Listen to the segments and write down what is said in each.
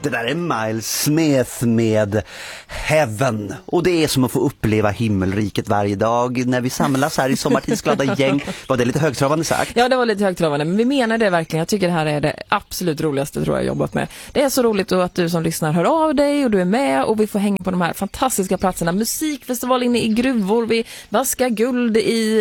Det där är Miles Smith med Heaven. Och det är som att få uppleva himmelriket varje dag när vi samlas här i Sommartidsglada gäng. Var det lite högtravande sagt? Ja, det var lite högtravande, men vi menar det verkligen. Jag tycker det här är det absolut roligaste tror jag jobbat med. Det är så roligt att du som lyssnar hör av dig och du är med och vi får hänga på de här fantastiska platserna. Musikfestival inne i gruvor, vi vaskar guld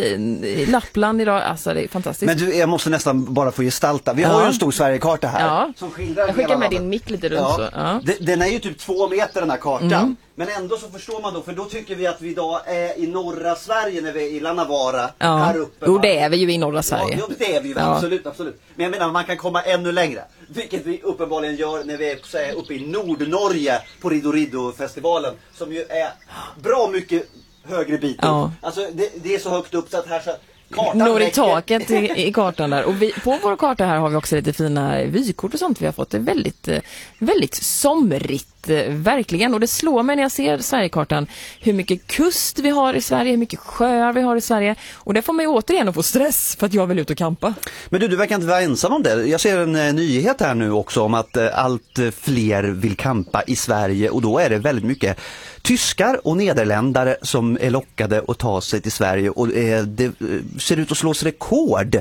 i Lappland idag. Alltså det är fantastiskt. Men du, jag måste nästan bara få gestalta. Vi har ju en stor Sverigekarta här. Ja. Som skildrar jag skickar med din mick lite runt. Så. Ja. Den är ju typ 2 meter den här kartan. Men ändå så förstår man då, för då tycker vi att vi idag är i norra Sverige när vi är i Lannavara. Här uppe. Jo, det är vi ju i norra Sverige. Ja, det är vi ju, absolut. Men jag menar, man kan komma ännu längre. Vilket vi uppenbarligen gör när vi är uppe i Nordnorge på Ridorido-festivalen. Som ju är bra mycket högre bit upp. Alltså det är så högt upp så att här så... Når i taket i kartan där. Och på vår karta här har vi också lite fina vykort och sånt vi har fått. Det är väldigt, väldigt somrigt, verkligen. Och det slår mig när jag ser Sverigekartan hur mycket kust vi har i Sverige, hur mycket sjöar vi har i Sverige. Och det får mig återigen att få stress för att jag vill ut och campa. Men du verkar inte vara ensam om det. Jag ser en nyhet här nu också om att allt fler vill campa i Sverige. Och då är det väldigt mycket tyskar och nederländare som är lockade att ta sig till Sverige. Och det ser ut att slås rekord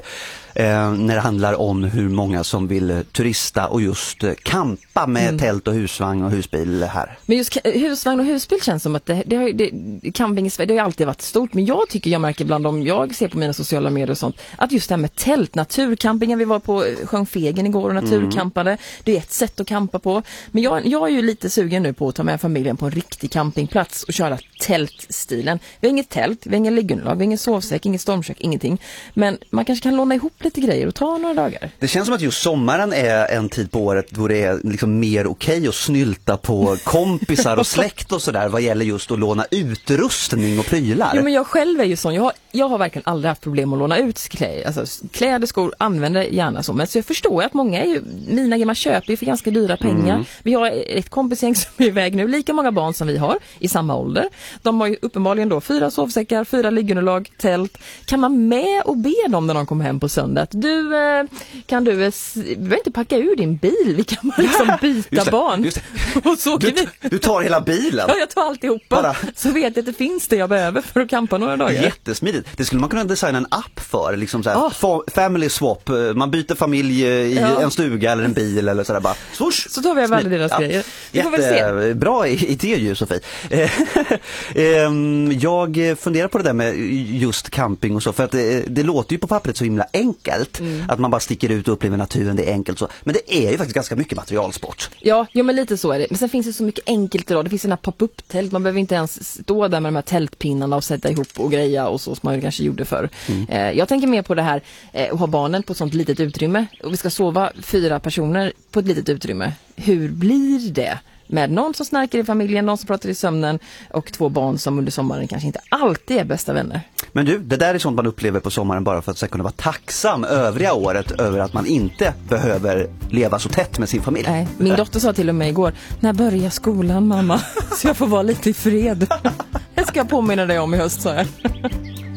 när det handlar om hur många som vill turista och just campa med tält och husvagn och husbil här. Men just husvagn och husbil känns som att camping i Sverige, det har ju alltid varit stort. Men jag märker bland dem jag ser på mina sociala medier och sånt, att just det här med tält, naturcampingen, vi var på sjön Fegen igår och naturcampade, det är ett sätt att campa på. Men jag är ju lite sugen nu på att ta med familjen på en riktig campingplats och köra tältstilen. Vi har inget tält, vi har ingen liggunderlag, vi har ingen sovsäck, inget stormkök, ingenting. Men man kanske kan låna ihop lite grejer och ta några dagar. Det känns som att just sommaren är en tid på året då det är liksom mer okej att snylta på kompisar och släkt och sådär vad gäller just att låna utrustning och prylar. Jo, men jag själv är ju sån. Jag har verkligen aldrig haft problem att låna ut kläder, skor, använder gärna så. Men så jag förstår att många är ju, mina gamla köper ju för ganska dyra pengar. Vi har ett kompisgäng som är iväg nu, lika många barn som vi har i samma ålder. De har ju uppenbarligen då 4 sovsäckar, 4 liggunderlag, tält. Kan man med och be dem när de kommer hem på söndag att du behöver inte packa ur din bil, vi kan liksom byta barn. Och så du tar hela bilen? Ja, jag tar alltihopa. Så vet jag att det finns det jag behöver för att campa några dagar. Jättesmidigt. Det skulle man kunna designa en app för, liksom så här, family swap. Man byter familj i en stuga eller en bil eller sådär bara. Swoosh. Så tar vi väl deras grejer. Vi får väl se. Bra idé ju, Sofie. Jag funderar på det där med just camping och så, för att det låter ju på pappret så himla enkelt att man bara sticker ut och upplever naturen, det är enkelt så. Men det är ju faktiskt ganska mycket materialsport. Ja, men lite så är det. Men sen finns det så mycket enkelt idag. Det finns sådana här pop-up-tält. Man behöver inte ens stå där med de här tältpinnarna och sätta ihop och greja och så som man kanske gjorde förr. Jag tänker mer på det här att ha barnen på ett sånt litet utrymme. Och vi ska sova 4 personer på ett litet utrymme. Hur blir det? Med någon som snarkar i familjen, någon som pratar i sömnen och 2 barn som under sommaren kanske inte alltid är bästa vänner. Men du, det där är sånt man upplever på sommaren bara för att kunna vara tacksam övriga året över att man inte behöver leva så tätt med sin familj. Nej, min dotter sa till och med igår, när börjar skolan mamma? Så jag får vara lite i fred. Det ska jag påminna dig om i höst, så här.